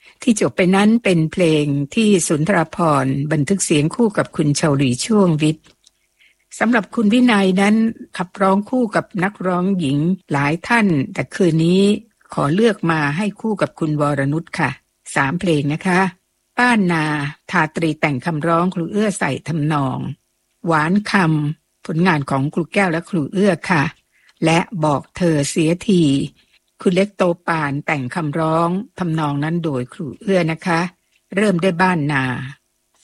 ที่จบไปนั้นเป็นเพลงที่สุนทรภรณ์บันทึกเสียงคู่กับคุณเฉลีช่วงวิทย์สำหรับคุณวินัยนั้นขับร้องคู่กับนักร้องหญิงหลายท่านแต่คืนนี้ขอเลือกมาให้คู่กับคุณวรนุชค่ะ3เพลงนะคะป้านนาทาตรีแต่งคำร้องครูเอื้อใส่ทำนองหวานคำผลงานของครูแก้วและครูเอื้อค่ะและบอกเธอเสียทีคุณเล็กโตปานแต่งคำร้องทำนองนั้นโดยครูเอื้อนะคะเริ่มได้บ้านนา